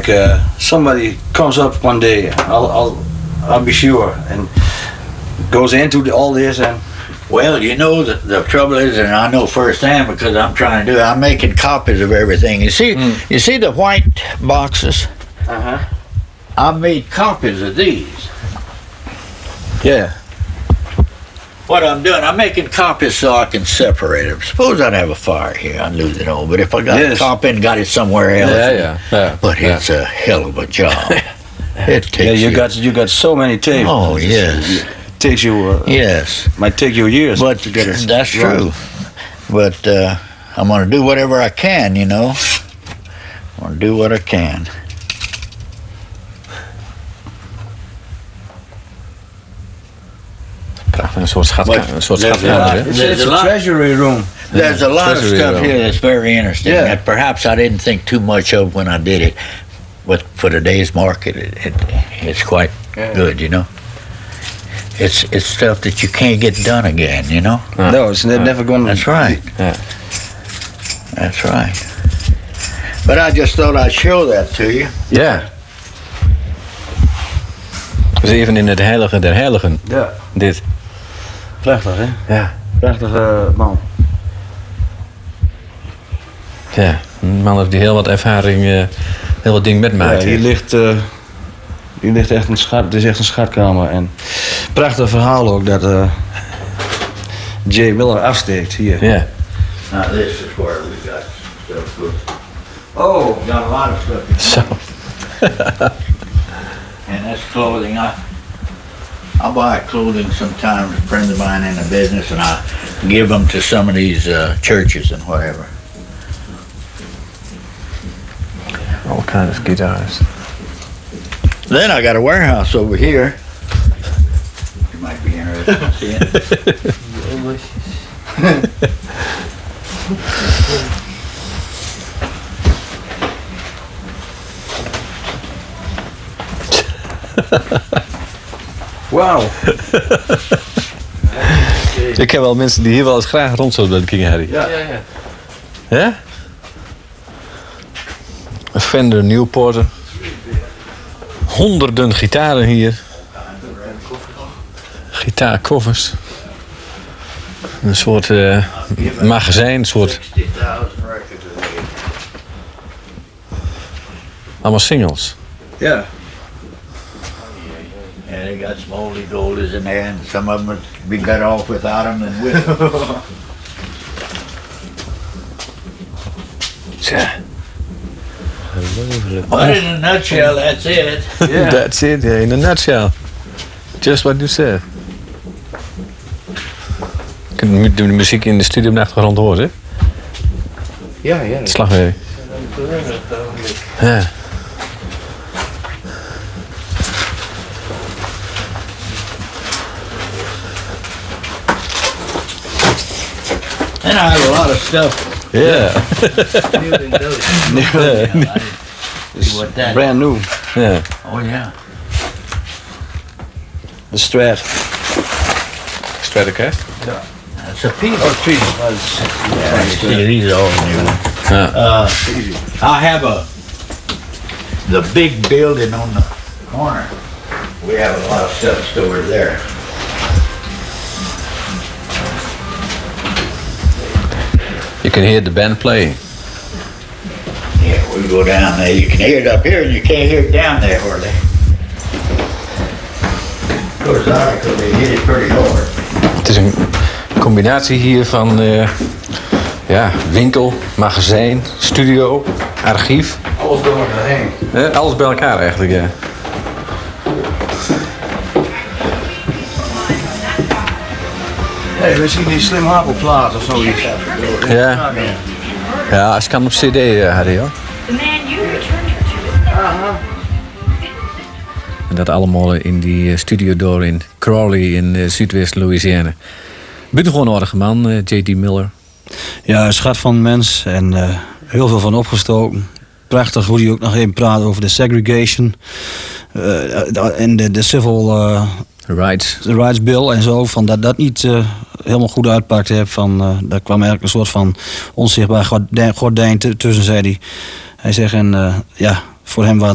like somebody comes up one day, I'll be sure, and goes into all this and. Well, you know, the trouble is, and I know firsthand because I'm trying to do it, I'm making copies of everything. You see the white boxes? Uh-huh. I made copies of these. Yeah. What I'm doing, I'm making copies so I can separate them. Suppose I'd have a fire here, I'd lose it all. But if I got a copy and got it somewhere else, but it's a hell of a job. It takes you got so many tapes. Oh, yes. Takes you yes, might take you years, but to get it. That's true. But I'm going to do whatever I can, you know. I'm going to do what I can. Prachtig, een soort schatkamer. It's a treasury room. There's a lot of stuff here that's very interesting that perhaps I didn't think too much of when I did it. But for today's market, it's quite good, you know. It's stuff that you can't get done again, you know? No, it's never going to... That's right. That's right. But I just thought I'd show that to you. Ja. Dus even in het heilige der heiligen. Ja. Dit. Prachtig, hè? Ja. Prachtige man. Ja, een man die heel wat ervaring, heel wat dingen metmaakt. Ja, hier ligt echt een schat. Het is echt een schatkamer. En prachtig verhaal ook dat J. Miller afsteekt hier. Ja. Now this is where we got stuff good. Oh. We got a lot of stuff. Zo. And that's clothing. I buy clothing sometimes, a friend of mine in the business, and I give them to some of these churches and whatever. All kinds of guitars. Then I got a warehouse over here. You might be interested in seeing it. Wauw. Ik ken wel mensen die hier wel eens graag rond zullen bij de King Harry. Ja. Ja? Een Fender Newporter. Honderden gitaren hier. Gitaarkoffers. Een soort magazijn, een soort... Allemaal singles. Ja. And they got some oldie goldies in there, and some of them would be better off without them than with them. Tja. But in a nutshell, that's it. Yeah. That's it, yeah, in a nutshell. Just what you said. Je kunt de muziek in de studio op de achtergrond horen, hè? Ja. Het slagwerk. Ja. And I have a lot of stuff. Ja. See what that Brand new. Ja. Oh, yeah. The Strat. Stratocaster? That's a piece. Oh, geez. See, these are all new. Ja. I have the big building on the corner. We have a lot of stuff stored there. You can hear the band playing. Yeah, we go down there. You can hear it up here, and you can't hear it down there hardly. Goes out because they hit it pretty hard. Het is een combinatie hier van winkel, magazijn, studio, archief. Alles door elkaar heen. Alles bij elkaar eigenlijk, ja. Hey, we zien die Slim Harpo plaat of zoiets. Ja. Ja, als kan op CD, Harry, hoor. En dat allemaal in die studio door in Crawley in Zuidwest Louisiana. Buitengewoon aardige man, J.D. Miller. Ja, een schat van een mens en heel veel van opgestoken. Prachtig hoe hij ook nog even praat over de segregation. En de civil rights bill en zo. Van dat niet helemaal goed uitpakt heb. Daar kwam eigenlijk een soort van onzichtbaar gordijn tussen, zei hij. Hij zegt, voor hem waren